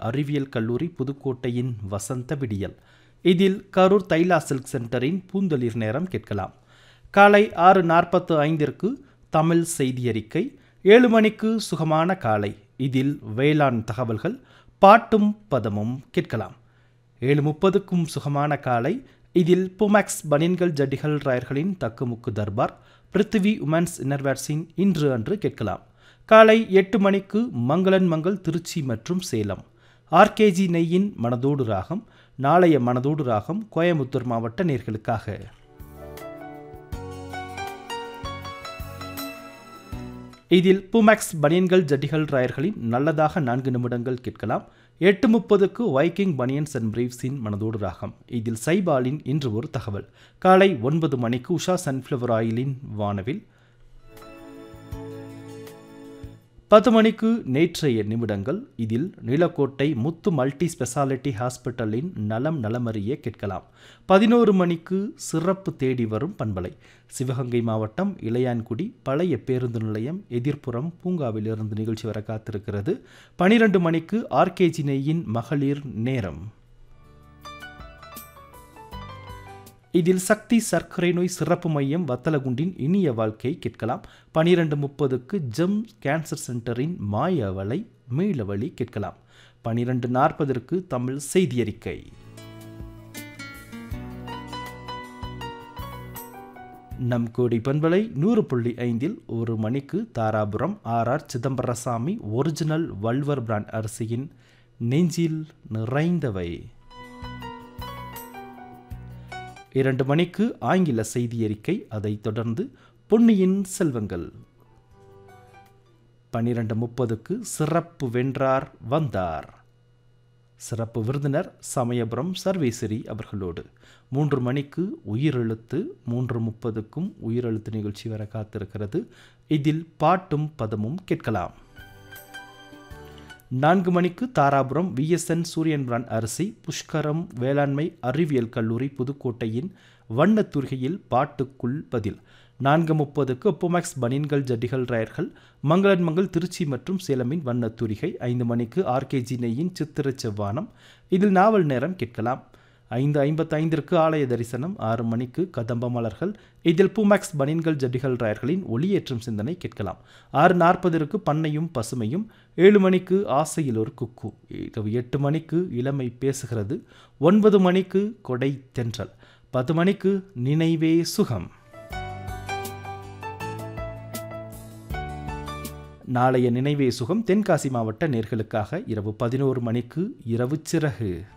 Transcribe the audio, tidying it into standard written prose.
அறிவியல் கல்லூரி புதுக்கோட்டையின் வசந்த விடியல். இதில் கரூர் தைலா சில்க் சென்டரின் பூந்தளிர் நேரம் கேட்கலாம். காலை 6:45 தமிழ் செய்தியறிக்கை. 7 மணிக்கு சுகமான காலை. இதில் வேளாண் தகவல்கள், பாட்டும் பதமும் கேட்கலாம். 7:30க்கும் சுகமான காலை. இதில் புமேக்ஸ் பனியன்கள் ஜட்டிகள் ராயர்களின் தக்குமுக்கு தர்பார், பிருத்திவி உமன்ஸ் இன்னர்வேர்ஸின் இன்று அன்று கேட்கலாம். காலை 8 மணிக்கு மங்களன் மங்கள் திருச்சி மற்றும் சேலம். ஆர்கேஜி நெய்யின் மனதோடு ராகம். நாளைய மனதோடு ராகம் கோயமுத்தூர் மாவட்ட நேர்களுக்காக. இதில் புமேக்ஸ் பனியன்கள் ஜட்டிகள் ராயர்களின் நல்லதாக 4 நிமிடங்கள் கேட்கலாம். 8:30க்கு வைக்கிங் பனியன்ஸ் அண்ட் பிரீவ்ஸின் மனதோடு ராகம். இதில் சைபாலின் இன்று ஒரு தகவல். காலை 9 மணிக்கு உஷா சன்ஃப்ளவர் ஆயிலின் வானவில். 10 மணிக்கு நேற்றைய நிமிடங்கள். இதில் நீலக்கோட்டை முத்து மல்டி ஸ்பெஷாலிட்டி ஹாஸ்பிட்டலின் நலம் நலமறிய கேட்கலாம். 11 மணிக்கு சிறப்பு தேடி வரும் பண்பலை. சிவகங்கை மாவட்டம் இளையான்குடி பழைய பேருந்து நிலையம் எதிர்ப்புறம் பூங்காவிலிருந்து நிகழ்ச்சி வர காத்திருக்கிறது. 12 மணிக்கு ஆர்கேஜி நெய்யின் மகளிர் நேரம். இதில் சக்தி சர்க்கரை நோய் சிறப்பு மையம் வத்தலகுண்டின் இனிய வாழ்க்கை கேட்கலாம். 12:30க்கு ஜெம் கேன்சர் சென்டரின் மாயவளை மீளவழி கேட்கலாம். 12:40க்கு தமிழ் செய்தியறிக்கை. நம் கோடி பண்பலை 100.5 1 மணிக்கு Dharapuram R Chidambarasamy original வல்வர் brand அரிசியின் நெஞ்சில் நிறைந்தவை. 2 மணிக்கு ஆங்கில செய்தியறிக்கை. அதைத் தொடர்ந்து பொன்னியின் செல்வங்கள். 12:30க்கு சிறப்பு வென்றார் வந்தார். சிறப்பு விருந்தினர் சமயபுரம் சர்வேஸ்வரி அவர்களோடு. 3 மணிக்கு உயிரெழுத்து. 3:30க்கும் உயிரெழுத்து நிகழ்ச்சி வர காத்திருக்கிறது. இதில் பாட்டும் பதமும் கேட்கலாம். 4 மணிக்கு தாராபுரம் விஎஸ்என் சூரியன் பிராண்ட் அரிசி புஷ்கரம் வேளாண்மை அறிவியல் கல்லூரி புதுக்கோட்டையின் வண்ணத்துறையில் பாட்டுக்குள் பதில். 4:30க்கு புமேக்ஸ் பனியன்கள் ஜட்டிகள் ராயர்கள் மங்களன் மங்கள் திருச்சி மற்றும் சேலமின் வண்ணத்துரிகை. 5 மணிக்கு ஆர்கேஜி நெய்யின் சித்திர செவ்வானம். இதில் நாவல் நேரம் கேட்கலாம். 5:55க்கு ஆலய தரிசனம். 6 மணிக்கு கதம்ப மலர்கள். இதில் புமேக்ஸ் பனியன்கள் ஜட்டிகள் ராயர்களின் ஒளியேற்றும் சிந்தனை கேட்கலாம். 6:40க்கு பண்ணையும் பசுமையும். 7 மணிக்கு ஆசையில் ஒரு குக்கு. 8 மணிக்கு இளமை பேசுகிறது. 9 மணிக்கு கொடை தென்றல். 10 மணிக்கு நினைவே சுகம். நாளைய நினைவே சுகம் தென்காசி மாவட்ட நேர்களுக்காக. இரவு 11 மணிக்கு இரவு சிறகு.